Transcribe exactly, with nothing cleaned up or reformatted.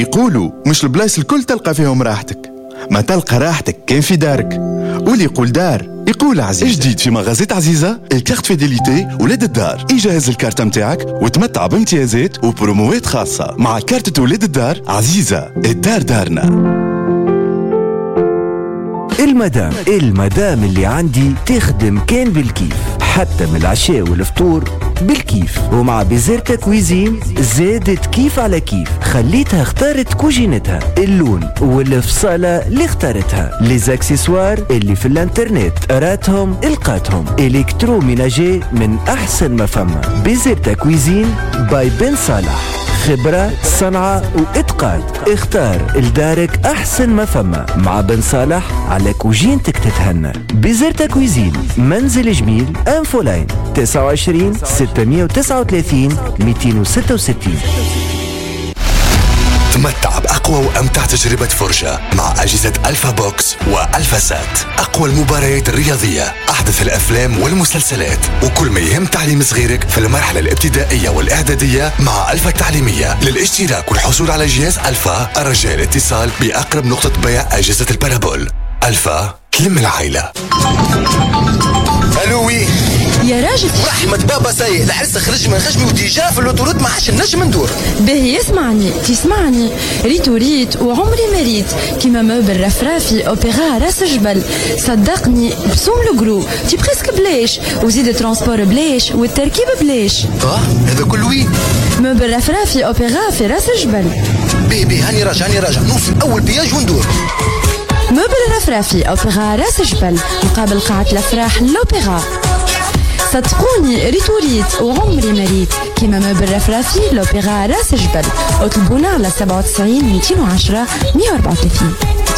يقولوا مش البلايص الكل تلقى فيهم راحتك، ما تلقى راحتك كان في دارك. واللي يقول دار يقول عزيزة. جديد في مغازات عزيزة الكارت فيديليتي ولاد الدار. يجهز الكارت متاعك وتمتع بامتيازات وبروموات خاصة. مع كارت ولاد الدار عزيزة، الدار دارنا. المدام المدام اللي عندي تخدم كان بالكيف، حتى من العشاء والفطور بالكيف. ومع بيزيرتا كويزين زادت كيف على كيف، خليتها اختارت كوجينتها، اللون والفصالة اللي اختارتها، ليزاكسيسوار اللي في الانترنت راتهم القاتهم، الكترو ميناجي من احسن ما فما. بيزيرتا كويزين باي بن صالح، خبرة صنعة وإتقان. اختار لدارك أحسن ما فما مع بن صالح على كوجينتك تتهنى. بيزيرتا كويزين، منزل جميل، أنفولاين تسعة وعشرين ستمائة وتسعة وثلاثين مئتين وستة وستين. تمتع بأقوى وأمتع تجربة فرجة مع أجهزة ألفا بوكس وألفا سات. أقوى المباريات الرياضية، أحدث الأفلام والمسلسلات، وكل ما يهم تعليم صغيرك في المرحلة الابتدائية والإعدادية مع ألفا التعليمية. للاشتراك والحصول على جهاز ألفا الرجاء الاتصال بأقرب نقطة بيع أجهزة البارابول. ألفا تلم العائلة. الوي يا راجل رحمة بابا سايق العرس خرج من خشمي وديجا في الاوتوريت ما عادش نجم ندور. باهي اسمعني تسمعني، ريت وريت وعمري ما ريت كيما موبل رفرافي اوبيرا راس جبل. صدقني بسوم الجرو تي بريسك بلاش، وزيد ترونسبور بلاش والتركيب بلاش. اه هذا كل وي موبل رفرافي اوبيرا في راس جبل. بي بي هاني راجع هاني راجع نوصل اول بياج وندور. موبل رفرافي اوبيرا راس جبل مقابل قاعة الافراح لوبيرا. صدقوني ريت وريت وعمري ما ريت كيما موبل رفرافي لوبيرا راس جبل. اطلبونا على سبعة وتسعين مئتين وعشرة مئة وأربعة وثلاثين.